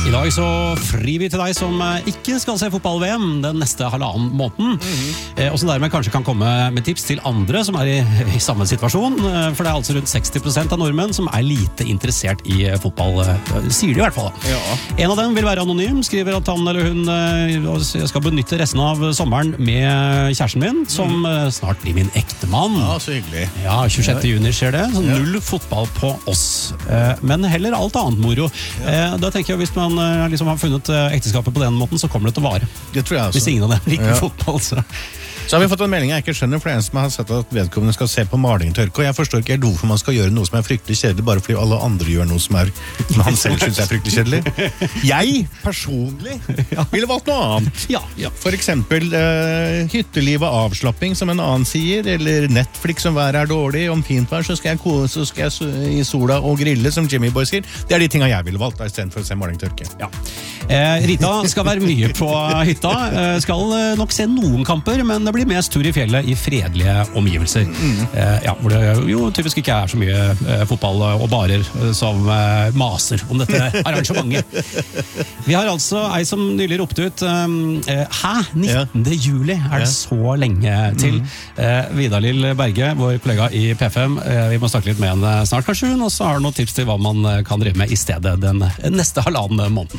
I dag så frir vi til deg som ikke skal se fotball-VM den neste halvannen måneden, og som dermed kanskje kan komme med tips til andre som i samme situasjon, for det altså rundt 60% av nordmenn som lite interessert i fotball, sier de i hvert fall. Ja. En av dem vil være anonym, skriver at han eller hun skal benytte resten av sommeren med kjæresten min, som snart blir min ektemann. Ja, så hyggelig. Ja, 26. juni skjer det, så null fotball på oss. Men heller alt annet moro. Da tenker jeg, hvis man liksom har funnet ekteskapet på den måten, så kommer det til å vare. Det tror jeg også. Hvis ingen av dem liker fotball, Så har vi fått en melding jeg ikke skjønner, for det eneste som har sett at vedkommende skal se på malingtørke, og jeg forstår ikke helt hvorfor man skal gjøre noe som fryktelig kjedelig, bare fordi alle andre gjør noe som han selv synes fryktelig kjedelig. Jeg, personlig, ville valgt noe annet. Ja. For eksempel hytteliv og avslapping, som en annen sier, eller Netflix som været dårlig, om fint vær, så skal jeg i sola og grille, som Jimmy Boy sier. Det de tingene jeg ville valgt, i stedet for å se malingtørke. Ja. Rita skal være mye på hytta, skal nok se noen kamper, men det blir mest tur i fjellet i fredelige omgivelser. Hvor det jo typisk ikke så mye fotball og barer som maser om dette arrangementet. Vi har altså ei som nylig ropte ut 19. juli det så lenge til? Vidar-Lill Berge, vår kollega i P5, vi må snakke litt med henne snart kanskje, og så har du noen tips til hva man kan drive med i stedet den neste halvannen måneden.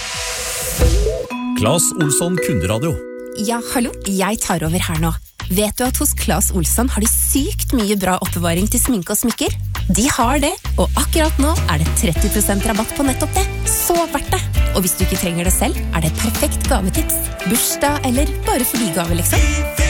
Claes Olsson Kunderadio. Ja, hallo, jeg tar over her nå. Vet du at hos Claes Olsson har de sykt mye bra oppbevaring til sminke og smykker? De har det, og akkurat nå det 30% rabatt på nettopp det. Så verdt det! Og hvis du ikke trenger det selv, det et perfekt gavetips. Bursdag eller bare fordi-gave, liksom.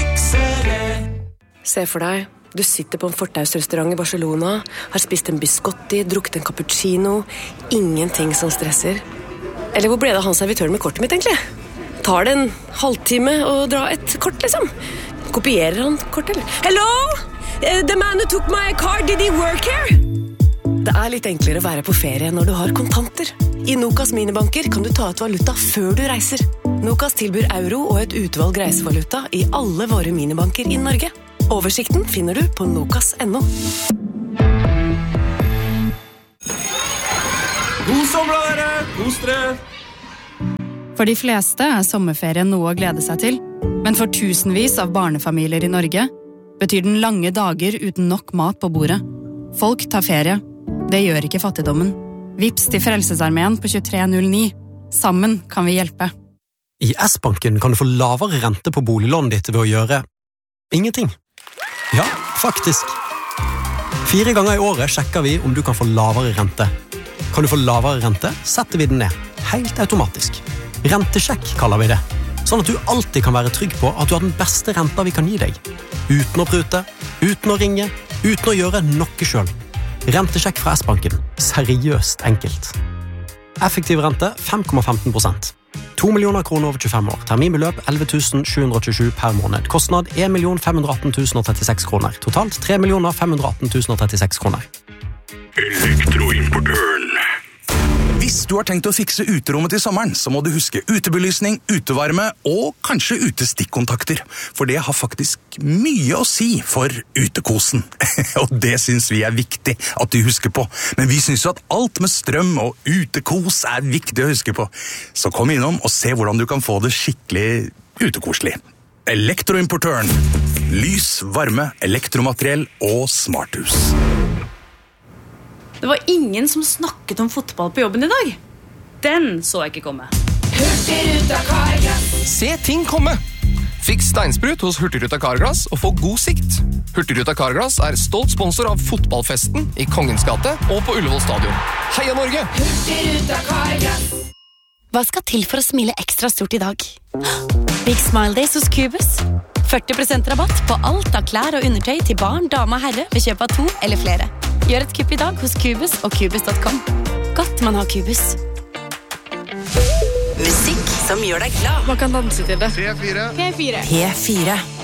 Se for deg, du sitter på en fortausrestaurant i Barcelona, har spist en biscotti, drukket en cappuccino, ingenting som stresser. Eller hvor ble det av han servitøren med kortet mitt, egentlig? Tar det en halvtime å dra et kort, liksom? Kopierer han kort, eller? Hello? The man who took my car, did he work here? Det litt enklere å være på ferie når du har kontanter. I Nokas minibanker kan du ta ut valuta før du reiser. Nokas tilbyr euro og et utvalg reisevaluta i alle våre minibanker i Norge. Oversikten finner du på nokas.no. God sommer, dere! Kos dere! For de fleste sommerferien noe å glede seg til, men for tusenvis av barnefamilier i Norge betyr den lange dager uten nok mat på bordet. Folk tar ferie. Det gjør ikke fattigdommen. Vips til Frelsesarmeen på 2309. Sammen kan vi hjelpe. I S-banken kan du få lavere rente på boliglånet ditt ved å gjøre ingenting. Ja, faktisk. 4 ganger i året sjekker vi om du kan få lavere rente. Kan du få lavere rente, setter vi den ned. Helt automatisk. Rentesjekk kaller vi det. Sånn at du alltid kan være trygg på at du har den beste renta vi kan gi deg. Uten å prute, uten å ringe, uten å gjøre noe selv. Rentesjekk fra S-banken. Seriøst enkelt. Effektiv rente 5,15%. 2 millioner kroner over 25 år. Terminbeløp 11 727 per måned. Kostnad 1 518 036 kroner. Totalt 3 518 036 kroner. Elektroimportøren. Hvis du har tenkt å fikse uterommet til sommeren, så må du huske utebelysning, utevarme og kanskje utestikkontakter. For det har faktisk mye å si for utekosen. Og det synes vi viktig at du husker på. Men vi synes jo at alt med strøm og utekos viktig å huske på. Så kom innom og se hvordan du kan få det skikkelig utekoselig. Elektroimportøren. Lys, varme, elektromateriell og smarthus. Det var ingen som snakket om fotball på jobben i dag. Den så jeg ikke komme. Hurtigruta Carglass. Se ting komme. Fiks steinsprut hos Hurtigruta Carglass og få god sikt. Hurtigruta Carglass stolt sponsor av fotballfesten i Kongens gate og på Ullevål stadion. Heia Norge! Hurtigruta Carglass. Hva skal til for å smile ekstra stort i dag? Big Smile Days hos Cubus. 40% rabatt på alt av klær og undertøy til barn, dame og herre ved kjøp av 2 eller flere. Gjør et kupp i dag hos Cubus og Cubus.com. Godt man har Cubus. Musikk som gjør deg glad. Man kan danse til det. P4. P4.